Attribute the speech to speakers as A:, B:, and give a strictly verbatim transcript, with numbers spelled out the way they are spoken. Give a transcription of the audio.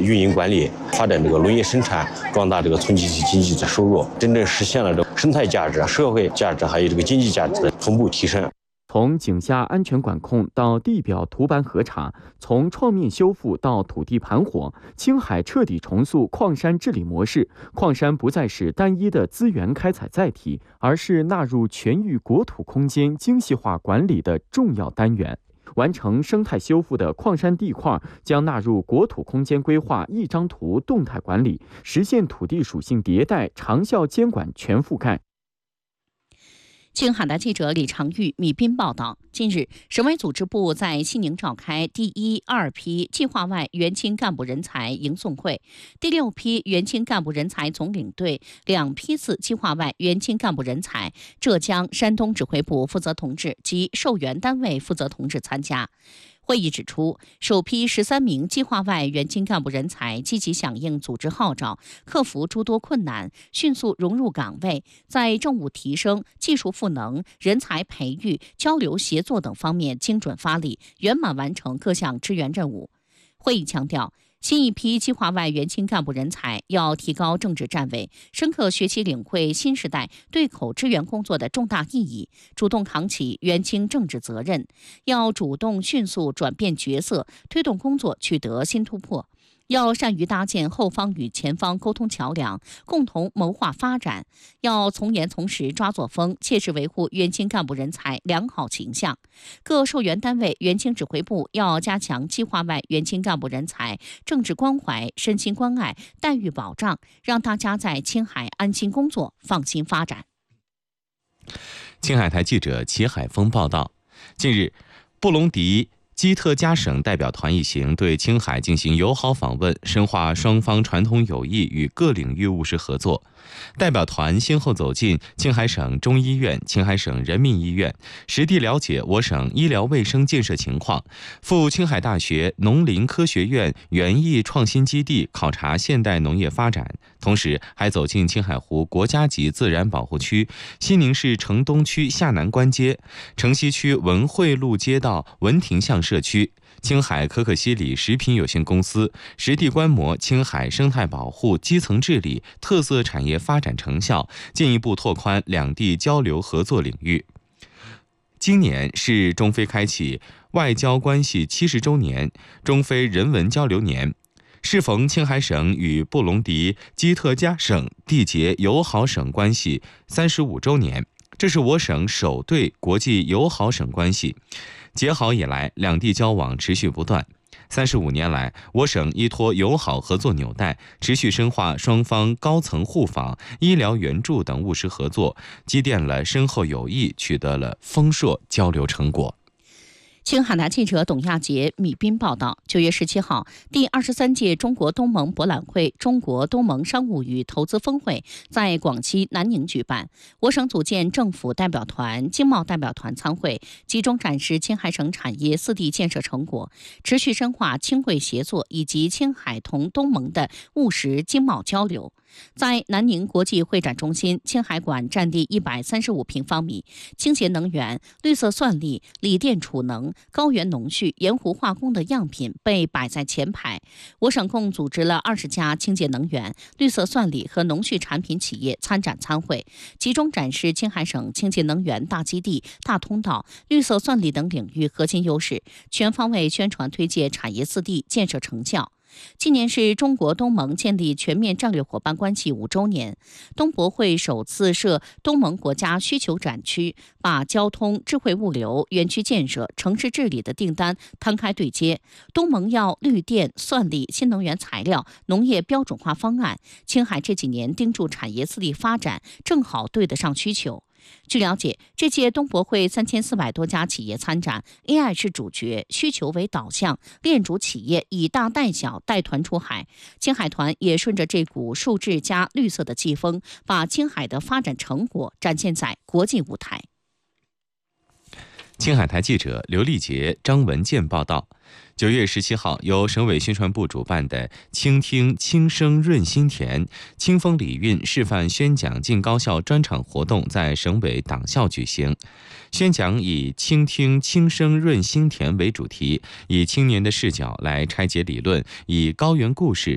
A: 运营管理，发展这个农业生产，壮大这个村集体经济的收入，真正实现了这个生态价值、社会价值还有这个经济价值的同步提升。
B: 从井下安全管控到地表图板核查，从创面修复到土地盘活，青海彻底重塑矿山治理模式。矿山不再是单一的资源开采载体，而是纳入全域国土空间精细化管理的重要单元。完成生态修复的矿山地块将纳入国土空间规划一张图动态管理，实现土地属性迭代、长效监管全覆盖。
C: 青海的记者李长玉、米斌报道，近日，省委组织部在西宁召开第一、二批计划外援青干部人才迎送会，第六批援青干部人才总领队两批次计划外援青干部人才浙江、山东指挥部负责同志及受援单位负责同志参加。会议指出，首批十三名计划外援青干部人才积极响应组织号召，克服诸多困难，迅速融入岗位，在政务提升、技术赋能、人才培育、交流协作等方面精准发力，圆满完成各项支援任务。会议强调，新一批计划外援青干部人才要提高政治站位，深刻学习领会新时代对口支援工作的重大意义，主动扛起援青政治责任，要主动迅速转变角色，推动工作取得新突破。要善于搭建后方与前方沟通桥梁，共同谋划发展；要从严从实抓作风，切实维护援青干部人才良好形象。各受援单位援青指挥部要加强计划外援青干部人才政治关怀、身心关爱、待遇保障，让大家在青海安心工作、放心发展。
D: 青海台记者齐海峰报道，近日，布隆迪基特加省代表团一行对青海进行友好访问，深化双方传统友谊与各领域务实合作。代表团先后走进青海省中医院、青海省人民医院，实地了解我省医疗卫生建设情况，赴青海大学农林科学院园艺创新基地考察现代农业发展，同时还走进青海湖国家级自然保护区、西宁市城东区下南关街、城西区文汇路街道文亭巷社区、青海可可西里食品有限公司，实地观摩青海生态保护、基层治理、特色产业发展成效，进一步拓宽两地交流合作领域。今年是中非开启外交关系七十周年，中非人文交流年，适逢青海省与布隆迪基特加省缔结友好省关系三十五周年，这是我省首对国际友好省关系。结好以来，两地交往持续不断。三十五年来，我省依托友好合作纽带，持续深化双方高层互访、医疗援助等务实合作，积淀了深厚友谊，取得了丰硕交流成果。
C: 青海台记者董亚杰、米斌报道，九月十七号，第二十三届中国东盟博览会、中国东盟商务与投资峰会在广西南宁举办。我省组建政府代表团、经贸代表团参会，集中展示青海省产业四地建设成果，持续深化青会协作以及青海同东盟的务实经贸交流。在南宁国际会展中心，青海馆占地一百三十五平方米，清洁能源、绿色算力、锂电储能、高原农畜、盐湖化工的样品被摆在前排。我省共组织了二十家清洁能源、绿色算力和农畜产品企业参展参会，集中展示青海省清洁能源大基地、大通道、绿色算力等领域核心优势，全方位宣传推介产业四地建设成效。今年是中国东盟建立全面战略伙伴关系五周年，东博会首次设东盟国家需求展区，把交通、智慧物流、园区建设、城市治理的订单摊开对接。东盟要绿电、算力、新能源材料、农业标准化方案，青海这几年盯住产业四地发展，正好对得上需求。据了解，这届东博会三千四百多家企业参展 ，A I 是主角，需求为导向，链主企业以大带小，带团出海。青海团也顺着这股数字加绿色的季风，把青海的发展成果展现在国际舞台。
D: 青海台记者刘丽杰、张文健报道。九月十七号，由省委宣传部主办的“倾听轻声润心田，清风礼韵”示范宣讲进高校专场活动在省委党校举行。宣讲以“倾听轻声润心田”为主题，以青年的视角来拆解理论，以高原故事